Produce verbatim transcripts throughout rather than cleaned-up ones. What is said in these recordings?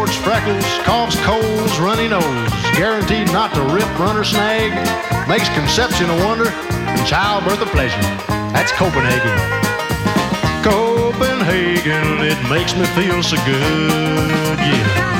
Freckles, coughs, colds, runny nose, guaranteed not to rip, run, or snag, makes conception a wonder and childbirth a pleasure. That's Copenhagen. Copenhagen, it makes me feel so good, yeah.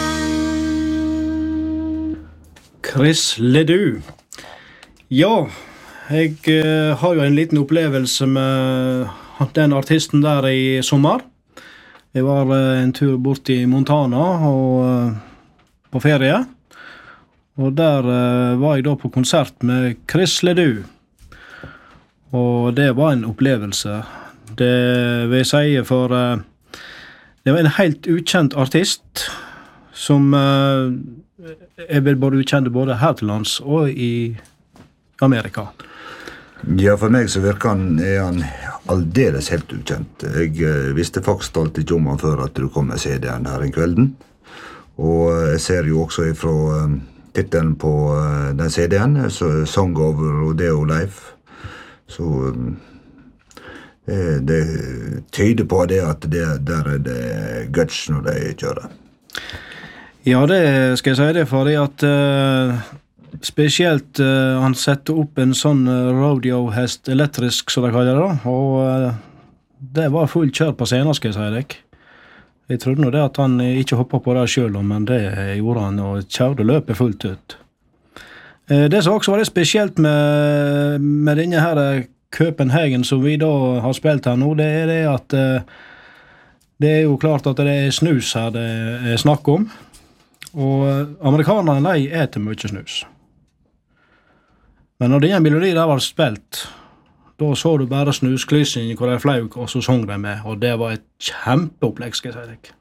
Chris Ledoux. Ja, jeg uh, har jo en liten opplevelse med den artisten der i sommer. Jeg var uh, en tur bort i Montana og, uh, på ferie, og der uh, var jeg da på konsert med Chris Ledoux. Og det var en opplevelse. Det vil jeg si, for uh, det var en helt ukjent artist som uh, er vel både ukjent både her til lands og i Amerika. Ja, for meg så virker han, er han aldeles helt ukjent. Jeg uh, visste faktisk alltid ikke om han før at du kom med C D-en her en kvelden. Og uh, jeg ser jo også ifra uh, titelen på uh, den C D-en, så Song of Rodeo Life. Så um, det, det tyder på det at det, der er det guts når de kjører. Ja, det skal jeg si det, fordi at uh, spesielt uh, han setter opp en sånn uh, rodeo-hest, elektrisk, som de kaller det, og uh, det var full kjør på scenen, skal jeg si deg. Jeg trodde nå det at han ikke hoppet på det selv, men det gjorde han, og kjørte løpet fullt ut. Uh, det som også var det spesielt med, med denne her Copenhagen, som vi da har spilt her nå, det er det at uh, det er jo klart at det er snus her det er snakk om. Og amerikanerne, de eter mye snus. Men når denne melodi der var spilt, da så du bare snusklysning hvor de flaug, og så sang de med, og det var et kjempeopplegg, skal jeg si deg.